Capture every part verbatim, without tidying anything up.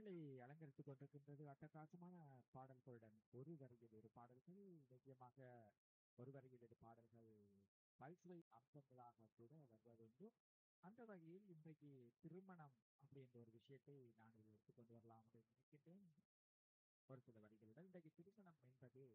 காற்றலை அலங்கரித்துக் கொண்டிருக்கின்றது அட்டகாசமான பாடல்களுடன் ஒரு வரியில் இரு பாடல்கள் நிச்சயமாக ஒரு வரியில் இரு பாடல்கள் பல்சுவை அம்சங்களாக கூட வருவதுண்டு. அந்த வகையில் இன்றைக்கு திருமணம் அப்படின்ற ஒரு விஷயத்தை நான் இதில் எடுத்துக்கொண்டு வரலாம் என்று நினைக்கின்றேன். ஒரு சில வரிகளுடன் இன்றைக்கு திருமணம் என்பது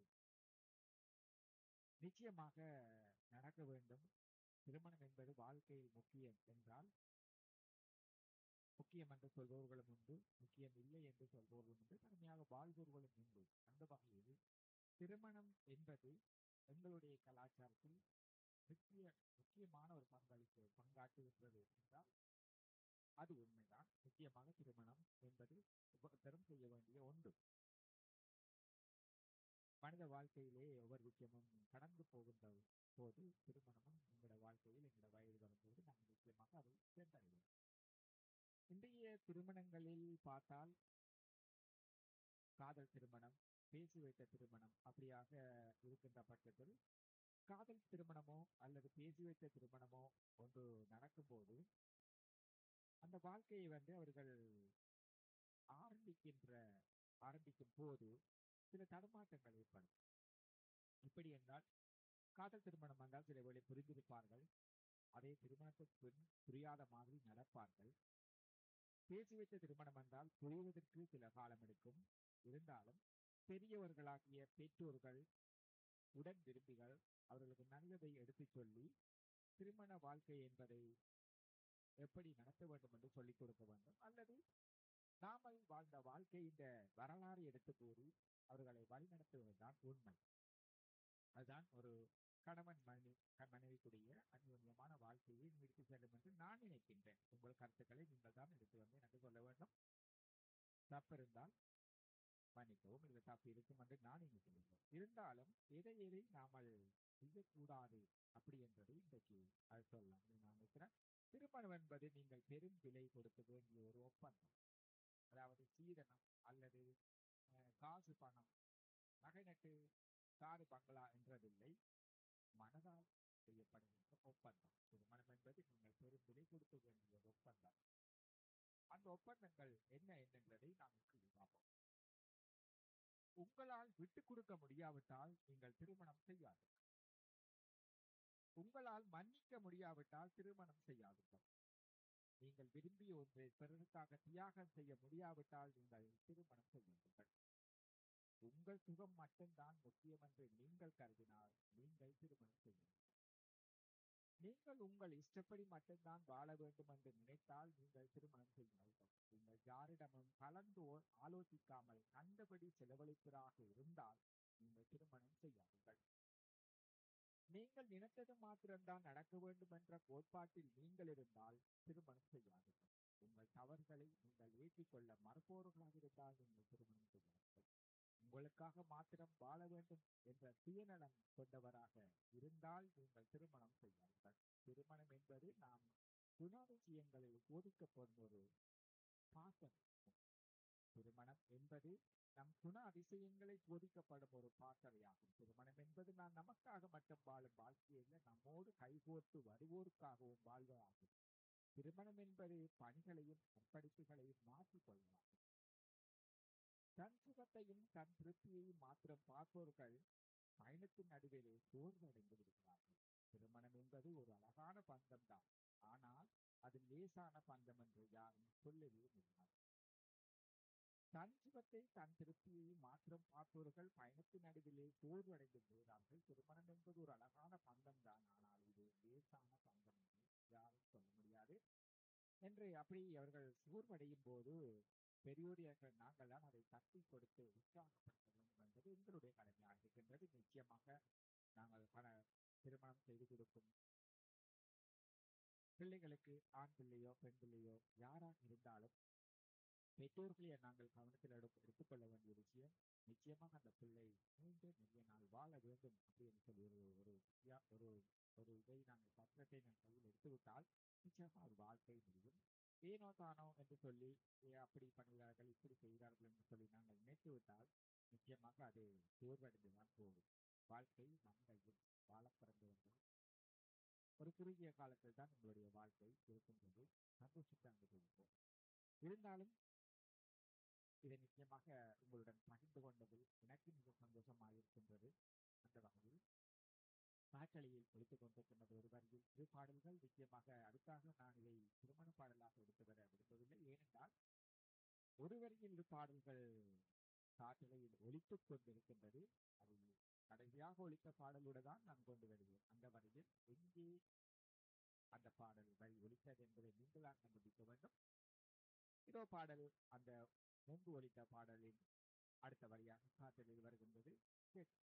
நிச்சயமாக நடக்க வேண்டும். திருமணம் என்பது வாழ்க்கையில் முக்கியம் என்றால் முக்கியம் என்று சொல்பவர்களும் உண்டு, முக்கியம் இல்லை என்று சொல்பவர்களும் உண்டு, தனிமையாக வாழ்பவர்களும் உண்டு. அந்த வகையில் திருமணம் என்பது எங்களுடைய கலாச்சாரத்தில் முக்கிய முக்கியமான ஒரு பங்களிப்பு பங்காற்றுகின்றது என்றால் அது உண்மைதான். முக்கியமாக திருமணம் என்பது ஒவ்வொருத்தரும் செய்ய வேண்டிய ஒன்று. மனித வாழ்க்கையிலே ஒவ்வொரு விஷயமும் கடந்து போகின்ற போது திருமணமும் எங்களோட வாழ்க்கையில் எங்களோட வயது வரும்போது நாங்கள் நிச்சயமாக அதை சேர்ந்தடைவோம். இன்றைய திருமணங்களில் பார்த்தால் காதல் திருமணம், பேசி வைத்த திருமணம் அப்படியாக இருக்கின்ற பட்சத்தில் காதல் திருமணமோ அல்லது பேசி வைத்த திருமணமோ ஒன்று நடக்கும்போது அந்த வாழ்க்கையை வந்து அவர்கள் ஆரம்பிக்கின்ற ஆரம்பிக்கும் போது சில தடுமாற்றங்கள் ஏற்படும். இப்படி என்றால் காதல் திருமணம் என்றால் சில வேளை புரிந்திருப்பார்கள், அதே திருமணத்துக்கு பின் புரியாத மாதிரி நடப்பார்கள். பேசி வைத்த திருமணம் என்றால் புரிவதற்கு சில காலம் எடுக்கும். இருந்தாலும் பெரியவர்களாகிய பெற்றோர்கள், உடன் விரும்பிகள் அவர்களுக்கு நல்லதை எடுத்துச் சொல்லி திருமண வாழ்க்கை என்பதை எப்படி நடத்த வேண்டும் என்று சொல்லிக் கொடுக்க வேண்டும். அல்லது நாமல் வாழ்ந்த வாழ்க்கை இந்த வரலாறு எடுத்து கூறி அவர்களை வழிநடத்துவதுதான் உண்மை. அதுதான் ஒரு கணவன் மனைவி மனைவிக்குரிய அந்யோன்யமான வாழ்க்கையை நிறுத்தி செல்லும் என்று நான் நினைக்கின்றேன். உங்கள் கருத்துக்களை நீங்கள் தான் எடுத்து வந்து எனக்கு சொல்ல வேண்டும். தப்பு இருந்தால் மன்னிக்கவும், இது தப்பு இருக்கும் என்று நான் நினைக்கிறேன். இருந்தாலும் எதை எதை நாமல் செய்யக்கூடாது அப்படி என்பதை இன்றைக்கு அது சொல்லலாம் நான் நினைக்கிறேன். திருமணம் என்பது நீங்கள் பெரும் விலை கொடுக்க வேண்டிய ஒரு ஒப்பந்தம். அதாவது சீதனம் அல்லது காசு பணம் நகை நட்டு காரு பங்களா என்றதில்லை, மனதால் செய்யப்படுகின்ற ஒப்பந்தம். திருமணம் என்பது நீங்கள் பெரும் விலை கொடுக்க வேண்டிய ஒரு ஒப்பந்தம். அந்த ஒப்பந்தங்கள் என்ன என்பதை நாம் பார்ப்போம். உங்களால் விட்டுக் கொடுக்க முடியாவிட்டால் நீங்கள் திருமணம் செய்யாதீர்கள். உங்களால் மன்னிக்க முடியாவிட்டால் திருமணம் செய்யாதீர்கள். நீங்கள் விரும்பிய ஒன்றை பிறருக்காக தியாகம் செய்ய முடியாவிட்டால் நீங்கள் திருமணம் செய்யுங்கள். உங்கள் சுகம் மட்டும்தான் முக்கியம் என்று நீங்கள் கருதினால் நீங்கள் திருமணம் செய்யுங்கள். நீங்கள் உங்கள் இஷ்டப்படி மட்டும்தான் வாழ வேண்டும் என்று நினைத்தால் நீங்கள் திருமணம் செய்யுங்கள். நீங்கள் யாரிடமும் கலந்து ஆலோசிக்காமல் கண்டபடி செலவழிப்பதாக இருந்தால் நீங்கள் திருமணம் செய்யாதீர்கள். நீங்கள் நினைத்தது மாத்திரம்தான் நடக்க வேண்டும் என்ற கோட்பாட்டில் நீங்கள் இருந்தால் திருமணம் செய்யாதீர்கள். உங்கள் தவறுகளை நீங்கள் ஏற்றுக்கொள்ள மறுப்பவர்களாக இருந்தால் நீங்கள் திருமணம் செய்யாதீர்கள். உங்களுக்காக மாத்திரம் வாழ வேண்டும் என்ற சுயநலம் கொண்டவராக இருந்தால் நீங்கள் திருமணம் செய்யாதீர்கள். திருமணம் என்பது நாம் குணாதிசயங்களில் போதிக்கப்படும் ஒரு பாசம். திருமணம் என்பது நம் குண அதிசயங்களை போதிக்கப்படும் ஒரு பாசறையாகும். திருமணம் என்பது நான் நமக்காக மட்டும் வாழும் வாழ்க்கையில் நம்மோடு கைகோர்த்து வருவோருக்காகவும் வாழ்வதாகும். திருமணம் என்பது பணிகளையும் அர்ப்பணிப்புகளையும் மாற்றிக் கொள்ளலாம். தன் சுகத்தையும் தன் திருப்தியையும் மாத்திரம் பார்ப்பவர்கள் பயணத்தின் நடுவிலே சோர்வடைந்து விடுகிறார்கள். திருமணம் என்பது ஒரு அழகான பந்தம் தான், ஆனால் அது லேசான பந்தம் என்று யாரும் சொல்லவே முடியாது. தன் சுகத்தை தன் திருப்தியை மாத்திரம் பார்ப்பவர்கள் பயணத்தின் நடுவிலே சோர்வடைந்து விடுகிறார்கள். திருமணம் என்பது ஒரு அழகான பந்தம் தான், ஆனால் இது லேசான பந்தம் என்று யாரும் சொல்ல முடியாது என்று அப்படி அவர்கள் சோர்வடையும் போது பெரியோர்கள் நாங்கள் தான் அதை தட்டி கொடுத்து உற்சாகப்படுத்த வேண்டும் என்பது எங்களுடைய கடமையாக இருக்கின்றது. நிச்சயமாக நாங்கள் பல திருமணம் செய்து கொடுக்கும் பிள்ளைகளுக்கு ஆண் பிள்ளையோ பெண் பிள்ளையோ யாராக இருந்தாலும் பெற்றோர்களை நாங்கள் கவனத்தில் எடுத்து எடுத்துக்கொள்ள வேண்டிய விஷயம், நிச்சயமாக அந்த பிள்ளை மீண்டும் நிறைய நாள் வாழ வேண்டும் அப்படின்னு சொல்லி ஒரு ஒரு ஒரு ஒரு இதை நாங்கள் பத்திரத்தை நாங்கள் கையில் எடுத்துவிட்டால் நிச்சயமாக அது வாழ்க்கை முடியும். ஏனோ தானோ என்று சொல்லி அப்படி பண்ணுகிறார்கள் இப்படி செய்கிறார்கள் என்று சொல்லி நாங்கள் நினைத்து விட்டால் நிச்சயமாக அது சோர்வடைந்துதான் போகும். வாழ்க்கை நம்மையும் வாழ பிறந்தவர்கள் ஒரு குறுகிய காலத்தில் தான் உங்களுடைய வாழ்க்கை இருக்கின்றது. சந்தோஷத்தை அங்கு கொடுப்போம். இருந்தாலும் இதை நிச்சயமாக உங்களுடன் பகிர்ந்து கொண்டதில் எனக்கு மிக சந்தோஷமாக இருக்கின்றது. அந்த வகையில் காற்றலையில் ஒழித்துக் கொண்டிருக்கின்றது ஒரு வரியில் இரு பாடல்கள். நிச்சயமாக அடுத்தாக நான் இதை திருமண பாடலாக எடுத்து வர விரும்பவில்லை. ஏனென்றால் ஒரு வரியில் இரு பாடல்கள் காற்றலையில் ஒழித்துக் கொண்டிருக்கின்றது. அதை கடைசியாக ஒழித்த பாடலோடு தான் நான் கொண்டு வருவேன். அந்த வரையில் எங்கே அந்த பாடல் வரி ஒழித்தது என்பதை நீங்கள் தான் கண்டுபிடிக்க வேண்டும். இதோ பாடல் அந்த முன்பு ஒழித்த பாடலின் அடுத்த வரியாக காற்றலில் வருகின்றது.